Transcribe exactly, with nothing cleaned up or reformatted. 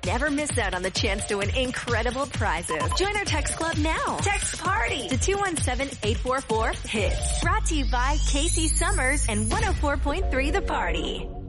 never miss out on the chance to win incredible prizes. Join our text club now. Text PARTY to two one seven, eight four four, HITS. Brought to you by Casey Summers and one oh four point three The Party.